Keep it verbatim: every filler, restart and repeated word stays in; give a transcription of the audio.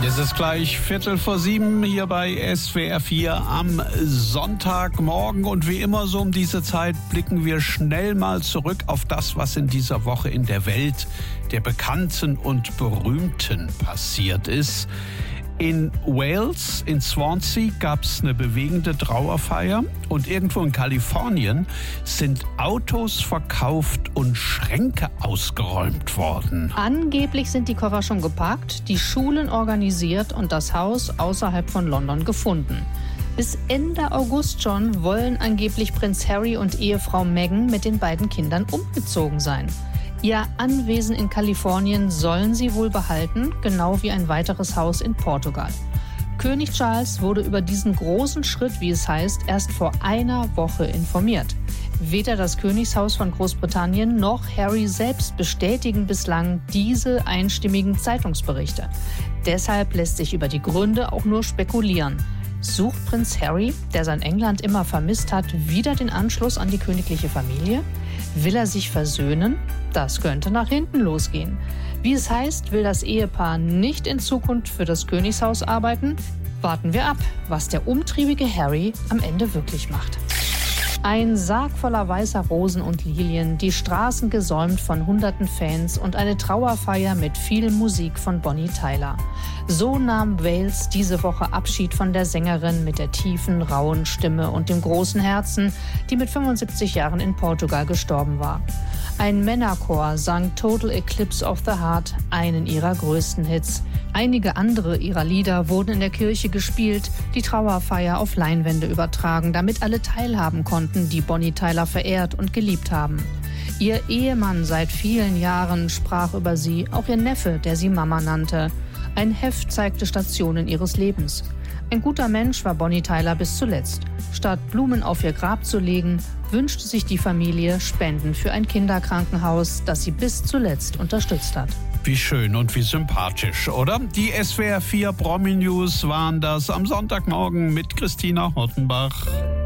Es ist gleich Viertel vor sieben hier bei S W R vier am Sonntagmorgen. Und wie immer so um diese Zeit blicken wir schnell mal zurück auf das, was in dieser Woche in der Welt der Bekannten und Berühmten passiert ist. In Wales, in Swansea, gab es eine bewegende Trauerfeier und irgendwo in Kalifornien sind Autos verkauft und Schränke ausgeräumt worden. Angeblich sind die Koffer schon geparkt, die Schulen organisiert und das Haus außerhalb von London gefunden. Bis Ende August schon wollen angeblich Prinz Harry und Ehefrau Meghan mit den beiden Kindern umgezogen sein. Ihr Anwesen in Kalifornien sollen sie wohl behalten, genau wie ein weiteres Haus in Portugal. König Charles wurde über diesen großen Schritt, wie es heißt, erst vor einer Woche informiert. Weder das Königshaus von Großbritannien noch Harry selbst bestätigen bislang diese einstimmigen Zeitungsberichte. Deshalb lässt sich über die Gründe auch nur spekulieren. Sucht Prinz Harry, der sein England immer vermisst hat, wieder den Anschluss an die königliche Familie? Will er sich versöhnen? Das könnte nach hinten losgehen. Wie es heißt, will das Ehepaar nicht in Zukunft für das Königshaus arbeiten? Warten wir ab, was der umtriebige Harry am Ende wirklich macht. Ein Sarg voller weißer Rosen und Lilien, die Straßen gesäumt von hunderten Fans und eine Trauerfeier mit viel Musik von Bonnie Tyler. So nahm Wales diese Woche Abschied von der Sängerin mit der tiefen, rauen Stimme und dem großen Herzen, die mit fünfundsiebzig Jahren in Portugal gestorben war. Ein Männerchor sang Total Eclipse of the Heart, einen ihrer größten Hits. Einige andere ihrer Lieder wurden in der Kirche gespielt, die Trauerfeier auf Leinwände übertragen, damit alle teilhaben konnten, die Bonnie Tyler verehrt und geliebt haben. Ihr Ehemann seit vielen Jahren sprach über sie, auch ihr Neffe, der sie Mama nannte. Ein Heft zeigte Stationen ihres Lebens. Ein guter Mensch war Bonnie Tyler bis zuletzt. Statt Blumen auf ihr Grab zu legen, wünschte sich die Familie Spenden für ein Kinderkrankenhaus, das sie bis zuletzt unterstützt hat. Wie schön und wie sympathisch, oder? Die S W R vier Promi News waren das am Sonntagmorgen mit Christina Hottenbach.